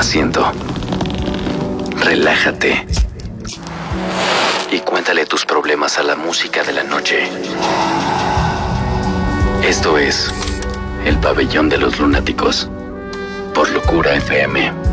asiento. Relájate y cuéntale tus problemas a la música de la noche. Esto es El Pabellón de los Lunáticos por Locura FM.